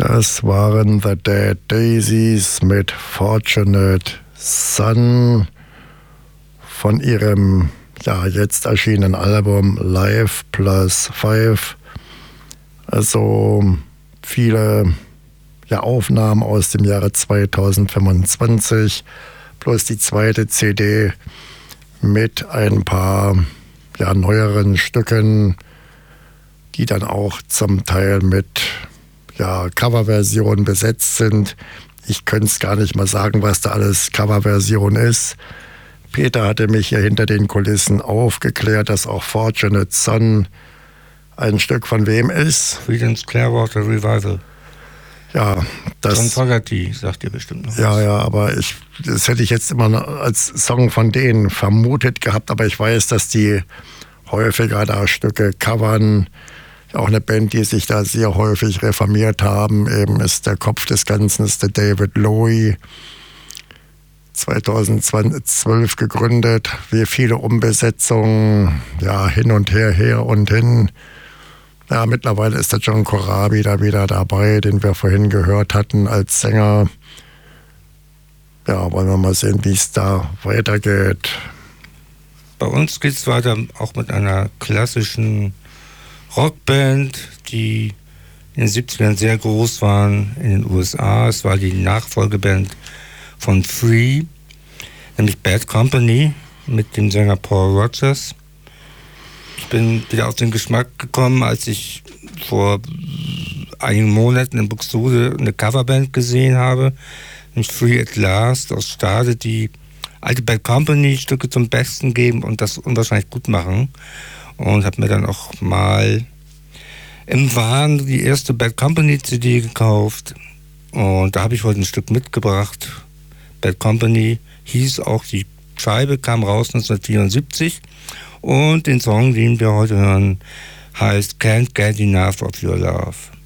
Das waren The Dead Daisies mit Fortunate Son von ihrem jetzt erschienenen Album Live Plus 5. Also viele Aufnahmen aus dem Jahre 2025 plus die zweite CD mit ein paar neueren Stücken, die dann auch zum Teil mit Coverversionen besetzt sind. Ich könnte es gar nicht mal sagen, was da alles Coverversion ist. Peter hatte mich hier hinter den Kulissen aufgeklärt, dass auch Fortunate Son ein Stück von wem ist. Creedence Clearwater Revival. Ja, das... John Fogerty, sagt ihr bestimmt noch. Ja, aber das hätte ich jetzt immer als Song von denen vermutet gehabt, aber ich weiß, dass die häufiger da Stücke covern. Auch eine Band, die sich da sehr häufig reformiert haben, eben ist der Kopf des Ganzen, ist der David Lowy, 2012 gegründet, wie viele Umbesetzungen, hin und her und hin. Ja, mittlerweile ist der John Corabi da wieder dabei, den wir vorhin gehört hatten als Sänger. Ja, wollen wir mal sehen, wie es da weitergeht. Bei uns geht es weiter auch mit einer klassischen Rockband, die in den 70ern sehr groß waren in den USA. Es war die Nachfolgeband von Free, nämlich Bad Company mit dem Sänger Paul Rodgers. Ich bin wieder auf den Geschmack gekommen, als ich vor einigen Monaten in Buxtehude eine Coverband gesehen habe, nämlich Free at Last aus Stade, die alte Bad Company Stücke zum Besten geben und das unwahrscheinlich gut machen. Und habe mir dann auch mal im Wahn die erste Bad Company CD gekauft. Und da habe ich heute ein Stück mitgebracht. Bad Company hieß auch, die Scheibe kam raus 1974. Und den Song, den wir heute hören, heißt Can't Get Enough of Your Love.